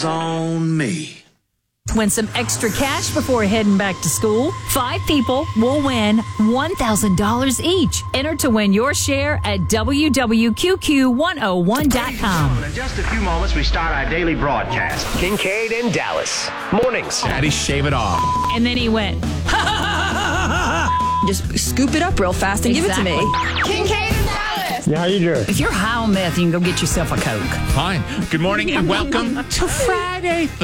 On me. Win some extra cash before heading back to school. 5 people will win $1,000 each. Enter to win your share at www.qqq101.com. In just a few moments, we start our daily broadcast. Kincaid and Dallas. Mornings. Daddy, shave it off. And then he went, Just scoop it up real fast and give it to me. Kincaid and Dallas. Yeah, how you doing? if you're high on meth, you can go get yourself a Coke. Fine. Good morning and welcome to Friday, the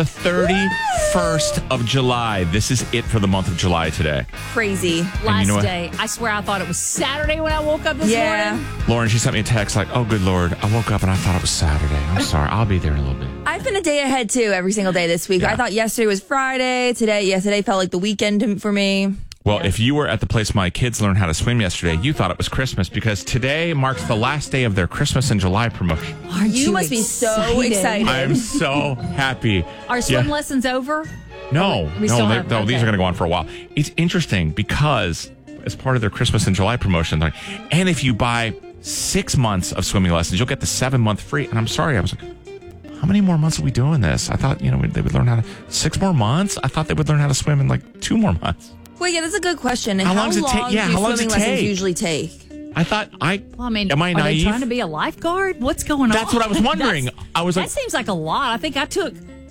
31st of July. This is it for the month of July today. Crazy. Last know what? day, I swear I thought it was Saturday when I woke up this Yeah. morning. Lauren, she sent me a text like, oh, good Lord. I woke up and I thought it was Saturday. I'm sorry. I'll be there in a little bit. I've been a day ahead, too, every single day this week. Yeah. I thought yesterday was Friday. Today felt like the weekend for me. Well, if you were at the place my kids learned how to swim yesterday, you thought it was Christmas because today marks the last day of their Christmas in July promotion. Aren't You must be so excited. I'm so happy. Are swim Yeah. lessons over? No, We still have- these okay. are going to go on for a while. It's interesting because as part of their Christmas in July promotion, and if you buy 6 months of swimming lessons, you'll get the 7-month free. And I'm sorry, I was like, how many more months are we doing this? I thought, they would learn how to 6 more months. I thought they would learn how to swim in like 2 more months. Well, yeah, that's a good question. And How long does it take? Yeah, do how long does swimming it lessons take? usually take? I thought Well, I mean, am I are they naive? trying to be a lifeguard? What's going on? That's what I was wondering. I was that like, seems like a lot. I think I took,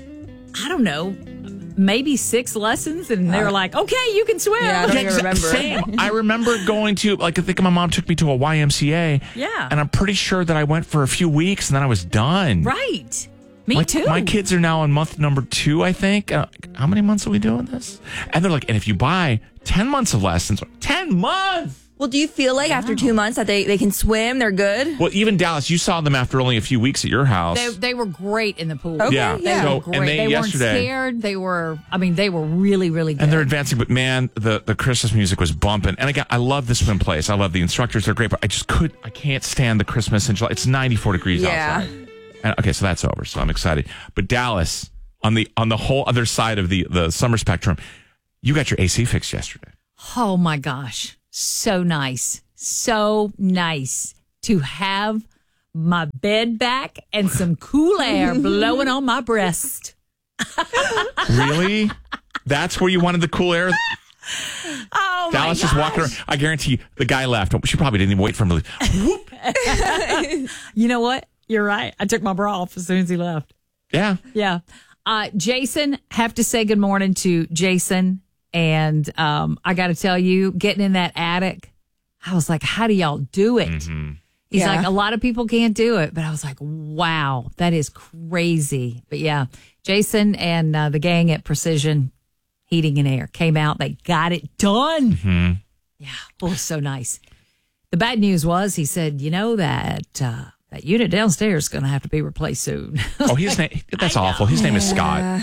I don't know, maybe 6 lessons, and they were like, okay, you can swim. Yeah, I don't even remember. Same. I remember going to, I think my mom took me to a YMCA. Yeah. And I'm pretty sure that I went for a few weeks and then I was done. Right. Me too. My kids are now on month number 2, I think. How many months are we doing this? And they're like, and if you buy 10 months of lessons, 10 months! Well, do you feel like after 2 months that they can swim, they're good? Well, even Dallas, you saw them after only a few weeks at your house. They were great in the pool. Okay, yeah. yeah. They So, were great. and They weren't yesterday, scared. They were really, really good. and they're advancing, but man, the Christmas music was bumping. And again, I love the swim place. I love the instructors. They're great, but I can't stand the Christmas in July. It's 94 degrees outside. And, okay, so that's over. So I'm excited. But Dallas, on the whole other side of the summer spectrum, you got your AC fixed yesterday. Oh my gosh. So nice. So nice to have my bed back and some cool air blowing on my breast. Really? That's where you wanted the cool air? Oh Dallas my just walking around. I guarantee you, the guy left. She probably didn't even wait for him to leave. Whoop. You know what? You're right. I took my bra off as soon as he left. Yeah. Yeah. Jason, have to say good morning to Jason. And I got to tell you, getting in that attic, I was like, how do y'all do it? Mm-hmm. He's Yeah. like, a lot of people can't do it. But I was like, wow, that is crazy. But yeah, Jason and the gang at Precision Heating and Air came out. They got it done. Mm-hmm. Yeah. Oh, so nice. The bad news was he said, that unit downstairs is going to have to be replaced soon. Oh, that's awful. His name is Scott.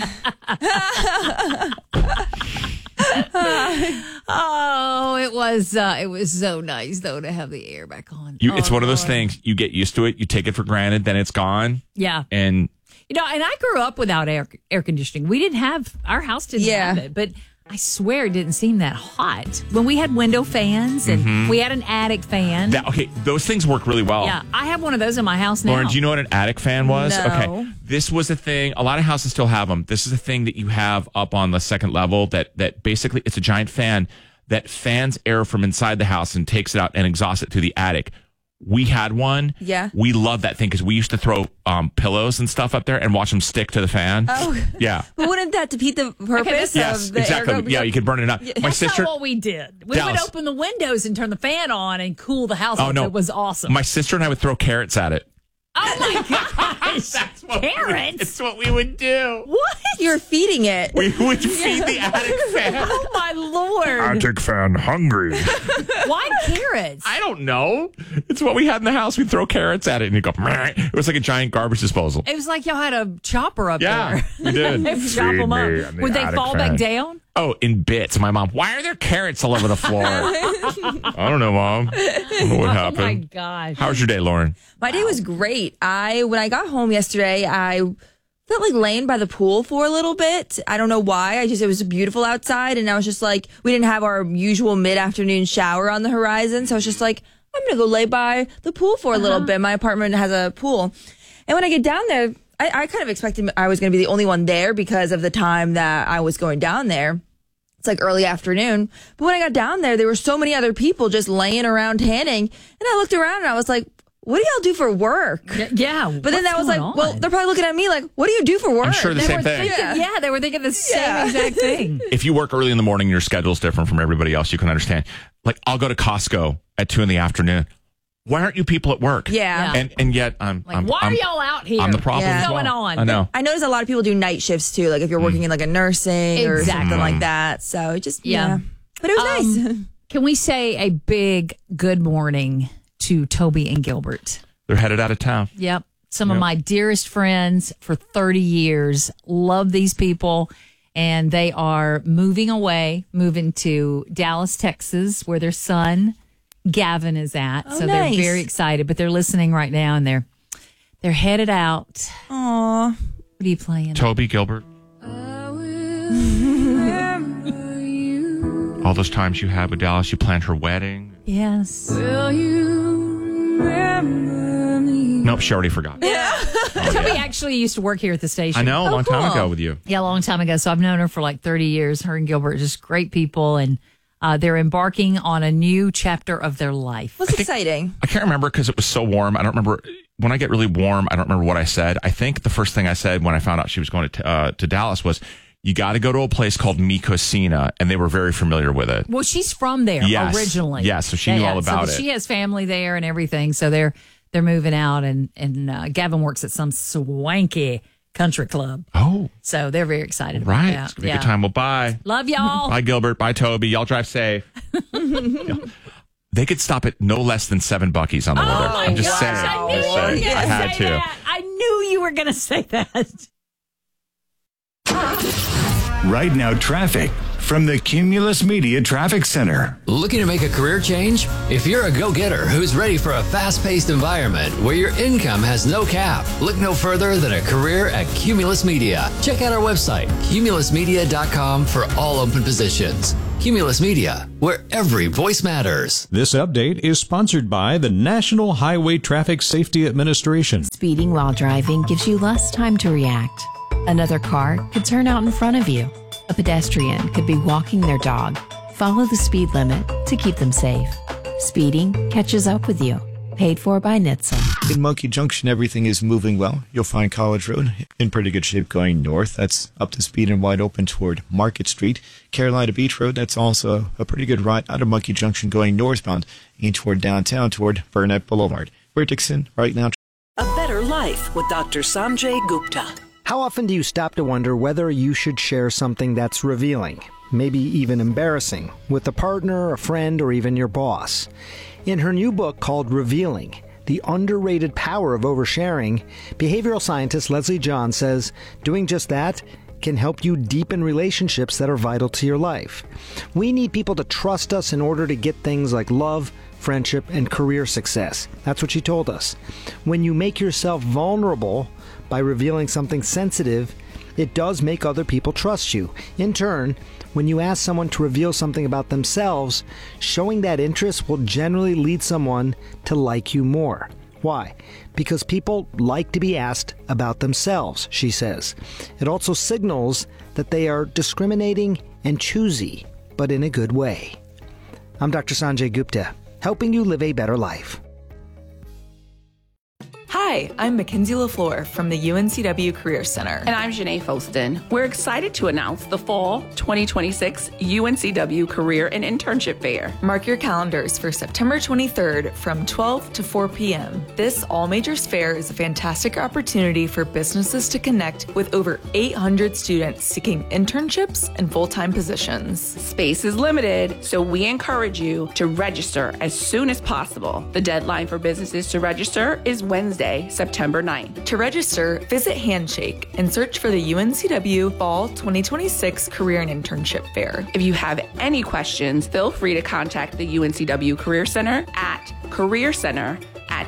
Oh, it was so nice though to have the air back on. It's one of those things, you get used to it, you take it for granted, then it's gone. Yeah. And And I grew up without air conditioning. Our house didn't have it, but I swear it didn't seem that hot when we had window fans and we had an attic fan. those things work really well. Yeah, I have one of those in my house now. Lauren, do you know what an attic fan was? No. Okay. This was a thing. A lot of houses still have them. This is a thing that you have up on the second level that basically it's a giant fan that fans air from inside the house and takes it out and exhausts it to the attic. We had one. Yeah. We loved that thing because we used to throw pillows and stuff up there and watch them stick to the fan. Oh. Yeah. But wouldn't that defeat the purpose Yes, of the exactly. air? Yeah, you could burn it up. My That's sister. not what we did. We Dallas. would open the windows and turn the fan on and cool the house. Oh, up. no. It was awesome. My sister and I would throw carrots at it. Oh my gosh! Carrots? It's what we would do. What? You're feeding it. We would feed the attic fan. Oh my lord! Attic fan hungry. Why carrots? I don't know. It's what we had in the house. We'd throw carrots at it and you go, "Meh." It was like a giant garbage disposal. It was like y'all had a chopper up Yeah, there. we did. They would chop Feed them me up. on the Would they attic fall fan. back down? Oh, in bits. My mom, why are there carrots all over the floor? I don't know, Mom. I don't know what Oh my happened. gosh! How was your day, Lauren? My day was great. When I got home yesterday, I felt like laying by the pool for a little bit. I don't know why. It was beautiful outside, and I was just like, we didn't have our usual mid-afternoon shower on the horizon, so I was just like, I'm gonna go lay by the pool for a little bit. My apartment has a pool. And when I get down there, I kind of expected I was going to be the only one there because of the time that I was going down there. It's like early afternoon. But when I got down there were so many other people just laying around tanning. And I looked around and I was like, what do y'all do for work? Yeah. But then that was like, well, they're probably looking at me like, what do you do for work? I'm sure the same thing. Yeah, they were thinking the same exact thing. If you work early in the morning, your schedule's different from everybody else. You can understand. Like, I'll go to Costco at 2 p.m. Why aren't you people at work? Yeah. And yet why are y'all out here? I'm the problem. What's as well. going on? I know. I notice a lot of people do night shifts too, like if you're working in like a nursing or something like that. So it just, yeah. But it was nice. Can we say a big good morning to Toby and Gilbert? They're headed out of town. Yep. Some of my dearest friends for 30 years. Love these people. And they are moving to Dallas, Texas, where their son, Gavin, is at. Oh, so nice. they're very excited. But they're listening right now, and they're headed out. Aw. What are you playing? Toby, Gilbert. All those times you had with Dallas, you planned her wedding. Yes. Nope, she already forgot. Toby actually used to work here at the station. I know, a long time cool. ago with you. Yeah, a long time ago. So I've known her for like 30 years. Her and Gilbert are just great people, and they're embarking on a new chapter of their life. What's exciting? I can't remember because it was so warm. I don't remember. When I get really warm, I don't remember what I said. I think the first thing I said when I found out she was going to Dallas was, you got to go to a place called Mi Cocina, and they were very familiar with it. Well, she's from there originally. Yes, so she knew all about it. She has family there and everything. So they're moving out, and Gavin works at some swanky country club. Oh. So they're very excited Right. about that. It's going to be a good time. Well, bye. Love y'all. Bye, Gilbert. Bye, Toby. Y'all drive safe. Yeah. They could stop at no less than 7 Buc-ee's on the way there. I'm just saying. I knew Just you were saying. going I to had say to. that. I knew you were going to say that. Right now, traffic from the Cumulus Media Traffic Center. Looking to make a career change? If you're a go-getter who's ready for a fast-paced environment where your income has no cap, look no further than a career at Cumulus Media. Check out our website, cumulusmedia.com, for all open positions. Cumulus Media, where every voice matters. This update is sponsored by the National Highway Traffic Safety Administration. Speeding while driving gives you less time to react. Another car could turn out in front of you. A pedestrian could be walking their dog. Follow the speed limit to keep them safe. Speeding catches up with you. Paid for by NHTSA. In Monkey Junction, everything is moving well. You'll find College Road in pretty good shape going north. That's up to speed and wide open toward Market Street. Carolina Beach Road, that's also a pretty good ride out of Monkey Junction going northbound in toward downtown toward Burnett Boulevard. We're Dixon right now. A Better Life with Dr. Sanjay Gupta. How often do you stop to wonder whether you should share something that's revealing, maybe even embarrassing, with a partner, a friend, or even your boss? In her new book called Revealing, The Underrated Power of Oversharing, behavioral scientist Leslie John says doing just that can help you deepen relationships that are vital to your life. We need people to trust us in order to get things like love, friendship, and career success. That's what she told us. When you make yourself vulnerable by revealing something sensitive, it does make other people trust you. In turn, when you ask someone to reveal something about themselves, showing that interest will generally lead someone to like you more. Why? Because people like to be asked about themselves, she says. It also signals that they are discriminating and choosy, but in a good way. I'm Dr. Sanjay Gupta, helping you live a better life. Hi, I'm Mackenzie LaFleur from the UNCW Career Center. And I'm Janae Foston. We're excited to announce the fall 2026 UNCW Career and Internship Fair. Mark your calendars for September 23rd from 12 to 4 p.m. This all-majors fair is a fantastic opportunity for businesses to connect with over 800 students seeking internships and full-time positions. Space is limited, so we encourage you to register as soon as possible. The deadline for businesses to register is Wednesday, September 9th. To register, visit Handshake and search for the UNCW Fall 2026 Career and Internship Fair. If you have any questions, feel free to contact the UNCW Career Center at careercenter@uncw.edu. at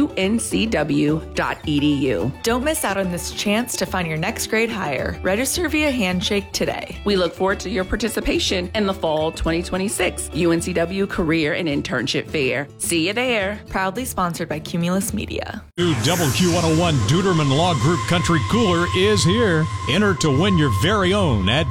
uncw.edu. Don't miss out on this chance to find your next grade hire. Register via Handshake today. We look forward to your participation in the fall 2026 UNCW Career and Internship Fair. See you there. Proudly sponsored by Cumulus Media. New WQ101 Duderman Law Group Country Cooler is here. Enter to win your very own at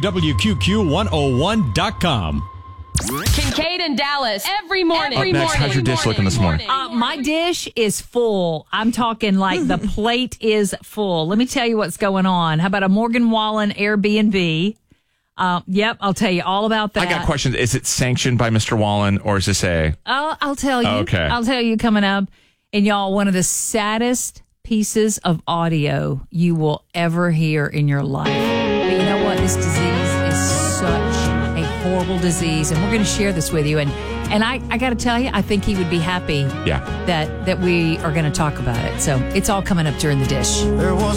www.q101.com. Kincaid and Dallas every morning. Up next, how's your dish looking this morning? My dish is full. I'm talking like the plate is full. Let me tell you what's going on. How about a Morgan Wallen Airbnb? Yep, I'll tell you all about that. I got questions. Is it sanctioned by Mr. Wallen, or is this a... I'll tell you. Okay. I'll tell you coming up. And y'all, one of the saddest pieces of audio you will ever hear in your life. But you know what? This disease is such a horrible disease, and we're going to share this with you. And I got to tell you, I think he would be happy that we are going to talk about it. So it's all coming up during the dish. There was